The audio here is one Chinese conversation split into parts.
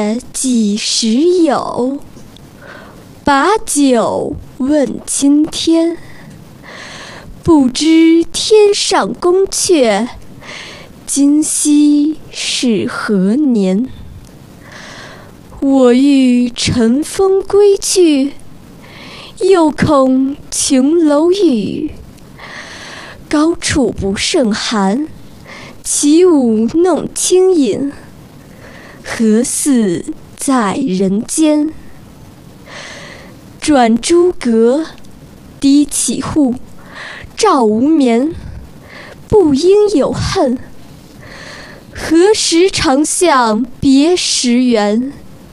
月几时有？把酒问青天。不知天上宫阙，今夕是何年？我欲乘风归去，又恐琼楼玉。高处不胜寒，起舞弄清影。何似在人间？转朱阁，低绮户，照无眠。不应有恨，何时长向别时圆？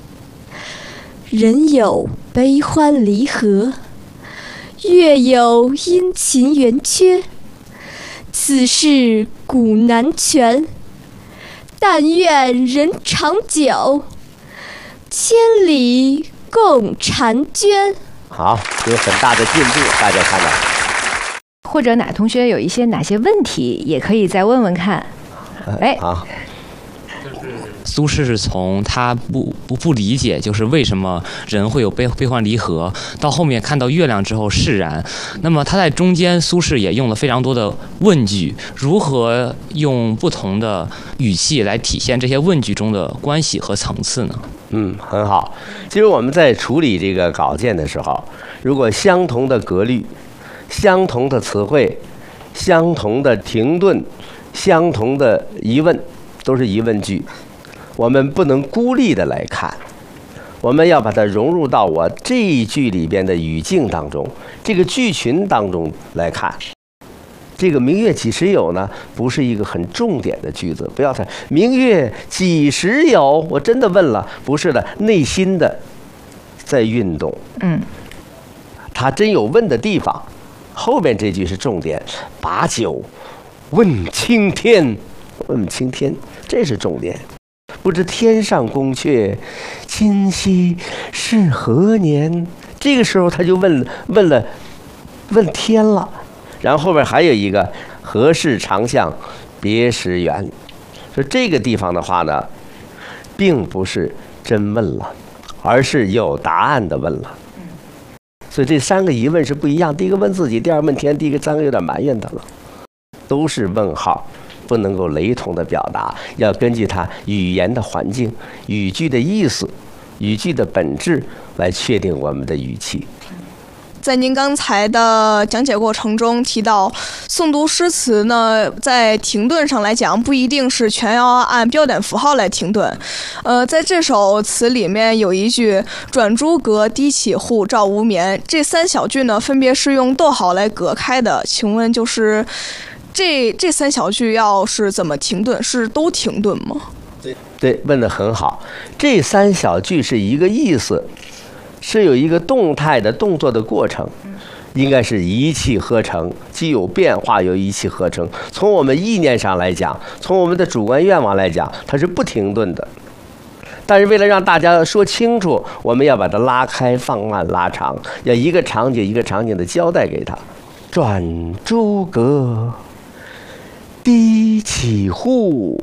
人有悲欢离合，月有阴晴圆缺。此事古难全，但愿人长久，千里共婵娟。 好，有很大的进步，大家看到。 或者哪同学有哪些问题，也可以再问问看。 好。 苏轼是从他不理解，就是为什么人会有悲欢离合，到后面看到月亮之后释然。那么他在中间，苏轼也用了非常多的问句，如何用不同的语气来体现这些问句中的关系和层次呢？ 很好。其实我们在处理这个稿件的时候，如果相同的格律、相同的词汇、相同的停顿、相同的疑问，都是疑问句。我们不能孤立的来看，我们要把它融入到我这一句里边的语境当中，这个句群当中来看。这个明月几时有呢？不是一个很重点的句子，不要看明月几时有，我真的问了，不是的，内心的在运动。他真有问的地方，后面这句是重点，把酒问青天，问青天，这是重点。不知天上宫阙，今夕是何年？这个时候他就问天了。然后后边还有一个何事长向别时圆。说这个地方的话呢，并不是真问了，而是有答案的问了。所以这三个疑问是不一样，第一个问自己，第二问天，第三个有点埋怨他了，都是问号，不能够雷同的表达，要根据它语言的环境、语句的意思、语句的本质来确定我们的语气。 在您刚才的讲解过程中提到，诵读诗词呢，在停顿上来讲，不一定是全要按标点符号来停顿。在这首词里面有一句“转朱阁，低绮户，照无眠”，这三小句呢，分别是用逗号来隔开的。请问就是这三小句要是怎么停顿？是都停顿吗？ 对，问得很好。这三小句是一个意思，是有一个动态的动作的过程，应该是一气呵成，既有变化又一气呵成。从我们意念上来讲，从我们的主观愿望来讲，它是不停顿的。但是为了让大家说清楚，我们要把它拉开、放慢、拉长，要一个场景一个场景的交代给他。转朱阁，低绮户，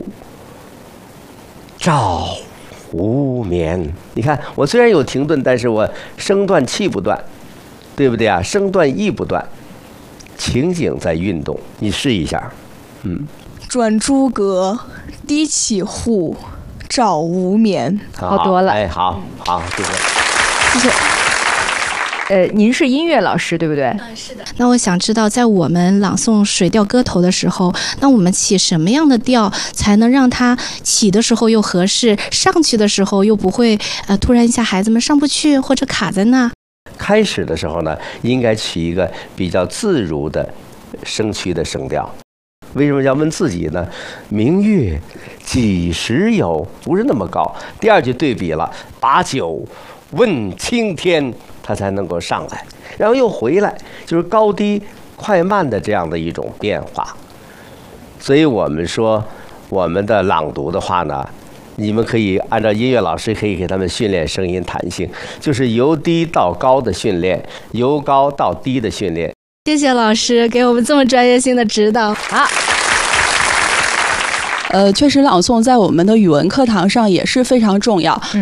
照无眠。你看，我虽然有停顿，但是我声断气不断，对不对啊？声断意不断，情景在运动。你试一下， 转朱阁，低绮户，照无眠。 好多了。 好，谢谢。 谢谢。您是音乐老师对不对？ 是的。 那我想知道，在我们朗诵《水调歌头》的时候，那我们起什么样的调才能让它起的时候又合适，上去的时候又不会突然一下孩子们上不去或者卡在那？ 开始的时候呢，应该起一个比较自如的声区的声调。为什么要问自己呢？明月几时有，不是那么高。第二句对比了，把酒问青天，它才能够上来，然后又回来，就是高低快慢的这样的一种变化。所以我们说，我们的朗读的话呢，你们可以按照音乐老师可以给他们训练声音弹性，就是由低到高的训练，由高到低的训练。 谢谢老师给我们这么专业性的指导。 好。 确实朗诵在我们的语文课堂上也是非常重要。